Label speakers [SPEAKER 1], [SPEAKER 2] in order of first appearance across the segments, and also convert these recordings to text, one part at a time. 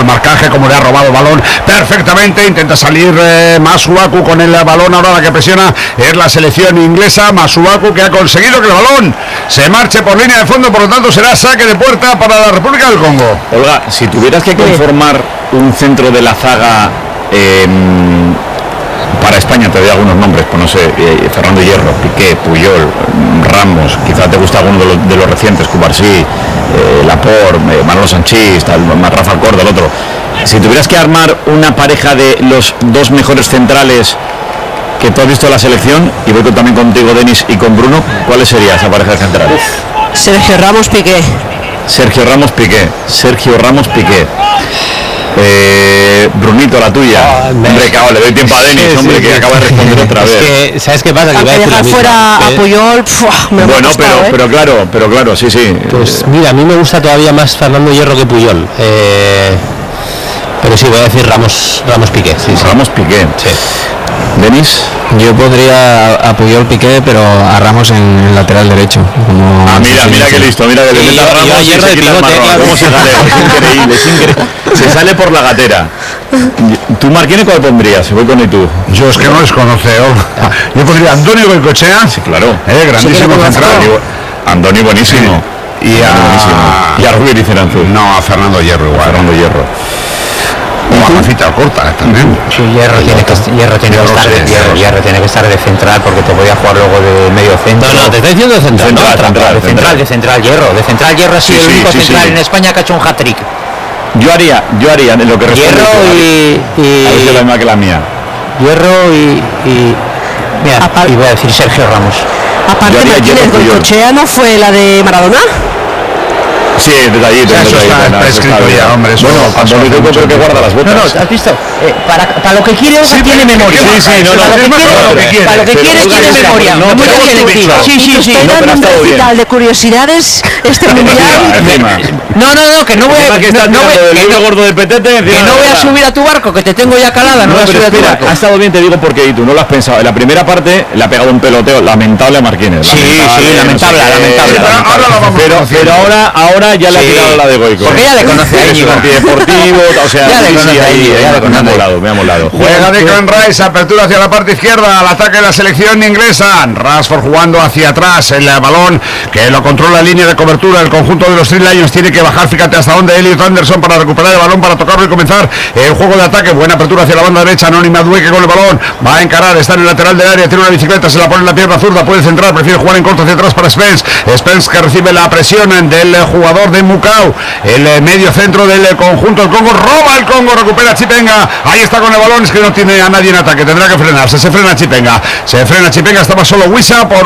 [SPEAKER 1] marcaje, como le ha robado el balón perfectamente. Intenta salir Masuaku con el balón. Ahora la que presiona es la selección inglesa. Masuaku, que ha conseguido que el balón se marche por línea de fondo, por lo tanto será saque de puerta para la República del Congo.
[SPEAKER 2] Olga, si tuvieras que conformar un centro de la zaga para España, te doy algunos nombres, pues no sé, Fernando Hierro, Piqué, Puyol, Ramos, quizás te gusta alguno de los recientes, Cubarsí, Laporte, Manolo Sanchís, Rafa Corda, el otro. Si tuvieras que armar una pareja de los dos mejores centrales que tú has visto en la selección, y voy también contigo, Denis, y con Bruno, ¿cuál sería esa pareja de centrales?
[SPEAKER 3] Sergio Ramos, Piqué.
[SPEAKER 2] Sergio Ramos, Piqué. Sergio Ramos, Piqué. Brunito, la tuya. Hombre, cabrón, le doy tiempo a Denis, hombre, que acaba de responder otra vez.
[SPEAKER 4] Es que, ¿sabes qué pasa?
[SPEAKER 3] Aunque dejar fuera a Puyol,
[SPEAKER 2] bueno, pero claro, sí.
[SPEAKER 4] Pues mira, a mí me gusta todavía más Fernando Hierro que Puyol. Pero sí, voy a decir Ramos Piqué. Sí.
[SPEAKER 2] Ramos Piqué.
[SPEAKER 4] Sí.
[SPEAKER 2] Denis.
[SPEAKER 5] Yo podría a Puyol, Piqué, pero a Ramos en lateral derecho.
[SPEAKER 2] Mira que listo, mira que le mete a Ramos y se quita el marrón. ¿Cómo se sale? Es increíble. Se sale por la gatera. ¿Tú, Marquine, cuál pondrías? Si voy con tú.
[SPEAKER 1] Yo es que no les conozco. Yo pondría a Antonio Goicoechea.
[SPEAKER 2] Sí, claro.
[SPEAKER 1] Grandísimo central.
[SPEAKER 2] Andoni, buenísimo.
[SPEAKER 1] Sí. Y
[SPEAKER 2] a Rubio Liceranzu.
[SPEAKER 1] No, a Fernando Hierro igual.
[SPEAKER 2] Fernando Hierro.
[SPEAKER 1] O a Juancita Corta también.
[SPEAKER 6] Sí, Hierro tiene que estar de central, porque te voy a jugar luego de medio centro.
[SPEAKER 4] No, te estoy diciendo de central.
[SPEAKER 6] De central Hierro ha sido el único central en España que ha hecho un hat-trick.
[SPEAKER 2] Yo haría en lo que responde
[SPEAKER 6] Hierro
[SPEAKER 2] a veces la misma que la mía.
[SPEAKER 6] Hierro y voy a decir Sergio Ramos.
[SPEAKER 3] Aparte, Martínez, Goicoechea no fue la de Maradona.
[SPEAKER 2] Sí, detallito.
[SPEAKER 1] Eso está escrito ya, hombre.
[SPEAKER 2] Bueno, Antonio creo que guarda las botas.
[SPEAKER 6] No, ¿has visto? Para lo que quiere Olga tiene memoria. Para lo que quiere tiene memoria. Muy selectiva. Sí.
[SPEAKER 3] Pero un recital de curiosidades este mundial.
[SPEAKER 6] No, que no voy a...
[SPEAKER 2] gordo de petete.
[SPEAKER 6] Que no voy a subir a tu barco, que te tengo ya calada. No voy a subir a tu barco.
[SPEAKER 2] Ha estado bien, te digo, porque y tú no lo has pensado. En la primera parte le ha pegado un peloteo lamentable a Marquines.
[SPEAKER 6] Sí, lamentable.
[SPEAKER 2] Pero ahora ya le ha tirado la de Goico.
[SPEAKER 6] Porque ya le conoce a Íñigo.
[SPEAKER 2] Antideportivo, o sea,
[SPEAKER 6] ya le conoce a Íñigo.
[SPEAKER 2] Me ha molado.
[SPEAKER 1] Juega Declan Rice, apertura hacia la parte izquierda, al ataque de la selección inglesa. Rashford jugando hacia atrás, el balón que lo controla la línea de cobertura. El conjunto de los Three Lions tiene que bajar, fíjate hasta dónde Elliot Anderson para recuperar el balón, para tocarlo y comenzar el juego de ataque. Buena apertura hacia la banda derecha, Anónima Dueque con el balón, va a encarar, está en el lateral del área, tiene una bicicleta, se la pone en la pierna zurda, puede centrar, prefiere jugar en corto hacia atrás para Spence que recibe la presión del jugador de Mukau, el medio centro del conjunto del Congo, roba el Congo, recupera Chipenga, ahí está con el balón, es que no tiene a nadie en ataque, tendrá que frenarse, se frena Chipenga, estaba solo Wissa por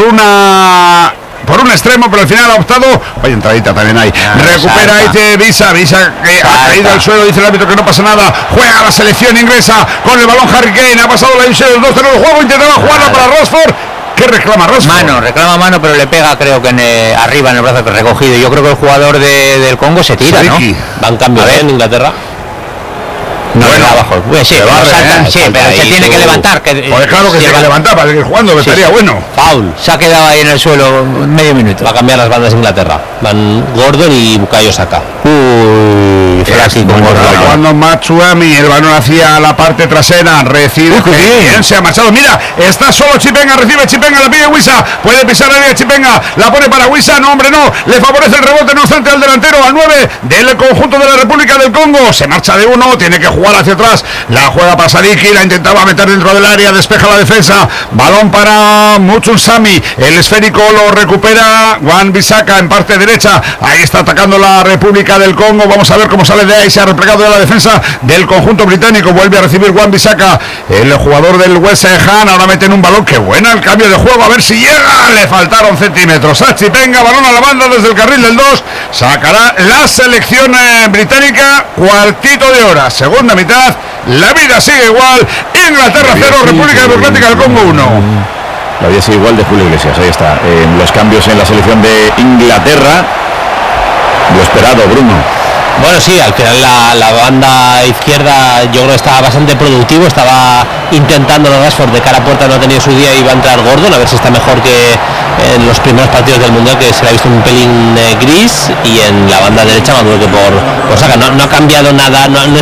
[SPEAKER 1] un extremo, pero al final ha optado. Vaya entradita también hay. Recupera ahí Visa que ha caído al suelo, dice el árbitro que no pasa nada. Juega la selección inglesa con el balón Harry Kane, ha pasado la división del 2 en el juego, intentaba jugarla para Rashford. ¿Qué reclama Rashford?
[SPEAKER 6] Reclama mano, pero le pega, creo que arriba en el brazo que recogido. Yo creo que el jugador del Congo se tira,
[SPEAKER 1] Sadiki.
[SPEAKER 6] ¿no?
[SPEAKER 4] Van cambiando en Inglaterra.
[SPEAKER 6] No, bueno, abajo. Pues sí, pero se tiene que levantar.
[SPEAKER 1] Pues claro que se tiene que levantar para seguir jugando, que estaría bueno.
[SPEAKER 6] Foul. Se ha quedado ahí en el suelo medio minuto.
[SPEAKER 4] Va a cambiar las bandas de Inglaterra. Van Gordon y Bukayo Saka.
[SPEAKER 1] Cuando Matsuami, el balón hacia la parte trasera, recibe. Bien, se ha marchado. Mira, está solo Chipenga, recibe Chipenga, la pide Wissa. Puede pisar a área Chipenga, la pone para Wissa. No, hombre, no. Le favorece el rebote, no obstante, al delantero, al 9 del conjunto de la República del Congo. Se marcha de uno, tiene que jugar hacia atrás. La juega para Sadiki, la intentaba meter dentro del área, despeja la defensa. Balón para Mutsunsami. El esférico lo recupera Wan-Bissaka en parte derecha. Ahí está atacando la República del Congo. Vamos a ver cómo sale de ahí. Se ha replegado de la defensa del conjunto británico. Vuelve a recibir Wan-Bissaka, el jugador del West Ham. Ahora meten un balón. Qué buena el cambio de juego. A ver si llega. Le faltaron centímetros. Chipenga, balón a la banda desde el carril del 2. Sacará la selección británica. Cuartito de hora. Segunda mitad. La vida sigue igual. Inglaterra 0, República Democrática del Congo 1.
[SPEAKER 2] La vida sigue igual de Julio Iglesias. Ahí está. Los cambios en la selección de Inglaterra. Lo esperado, Bruno.
[SPEAKER 4] Bueno, sí, al final la banda izquierda yo creo que estaba bastante productivo, estaba intentando los Rashford de cara a puerta, no ha tenido su día y va a entrar Gordon, a ver si está mejor que en los primeros partidos del Mundial, que se le ha visto un pelín gris, y en la banda derecha Madueke por Saka. No ha cambiado nada, no